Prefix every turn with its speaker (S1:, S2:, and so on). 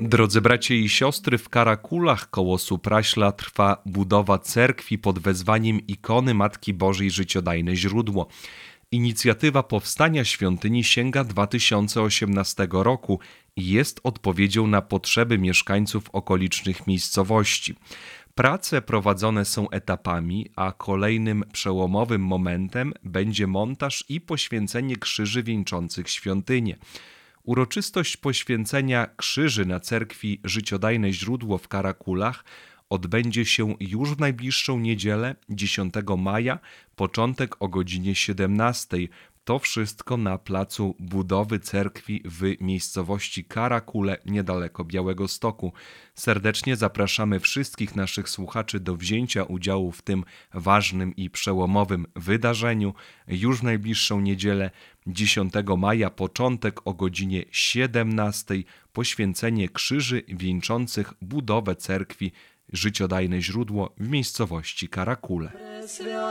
S1: Drodzy bracia i siostry, w Karakulach koło Supraśla trwa budowa cerkwi pod wezwaniem ikony Matki Bożej Życiodajne Źródło. Inicjatywa powstania świątyni sięga 2018 roku i jest odpowiedzią na potrzeby mieszkańców okolicznych miejscowości. Prace prowadzone są etapami, a kolejnym przełomowym momentem będzie montaż i poświęcenie krzyży wieńczących świątynię. Uroczystość poświęcenia krzyży na cerkwi Życiodajne Źródło w Karakulach odbędzie się już w najbliższą niedzielę, 10 maja, początek o godzinie 17. To wszystko na placu budowy cerkwi w miejscowości Karakule, niedaleko Białegostoku. Serdecznie zapraszamy wszystkich naszych słuchaczy do wzięcia udziału w tym ważnym i przełomowym wydarzeniu. Już w najbliższą niedzielę, 10 maja, początek o godzinie 17. Poświęcenie krzyży wieńczących budowę cerkwi Życiodajne Źródło w miejscowości Karakule.